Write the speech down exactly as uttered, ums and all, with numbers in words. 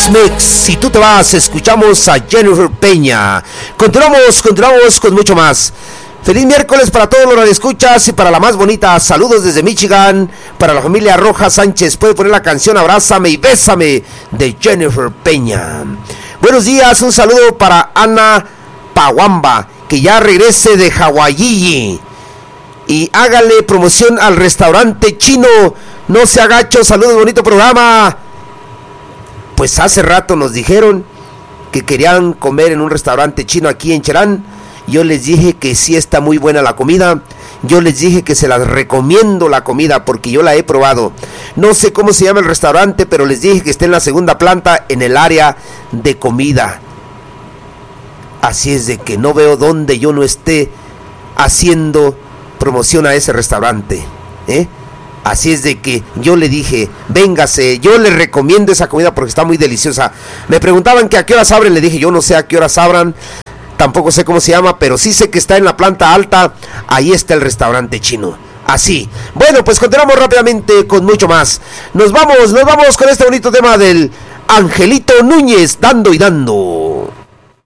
Tex-Mex. Si tú te vas, escuchamos a Jennifer Peña. Continuamos, continuamos con mucho más. Feliz miércoles para todos los radioescuchas y para la más bonita. Saludos desde Michigan. Para la familia Rojas Sánchez. Puede poner la canción Abrázame y Bésame de Jennifer Peña. Buenos días, un saludo para Ana Pawamba, que ya regrese de Hawái. Y hágale promoción al restaurante chino. No se agacho, saludos, bonito programa. Pues hace rato nos dijeron que querían comer en un restaurante chino aquí en Cherán. Yo les dije que sí está muy buena la comida. Yo les dije que se las recomiendo la comida porque yo la he probado. No sé cómo se llama el restaurante, pero les dije que está en la segunda planta en el área de comida. Así es de que no veo dónde yo no esté haciendo promoción a ese restaurante, ¿eh? Así es de que yo le dije, véngase, yo le recomiendo esa comida porque está muy deliciosa. Me preguntaban que a qué horas abren, le dije, yo no sé a qué horas abran, tampoco sé cómo se llama, pero sí sé que está en la planta alta, ahí está el restaurante chino. Así. Bueno, pues continuamos rápidamente con mucho más. Nos vamos, nos vamos con este bonito tema del Angelito Núñez, Dando y Dando.